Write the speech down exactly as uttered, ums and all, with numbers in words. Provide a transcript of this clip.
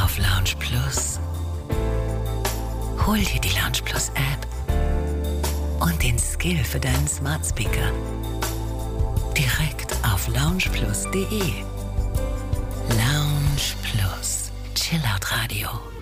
auf Lounge Plus. Hol dir die Lounge Plus App und den Skill für deinen Smart Speaker direkt auf lounge plus punkt de. Lounge Plus, Chillout Radio.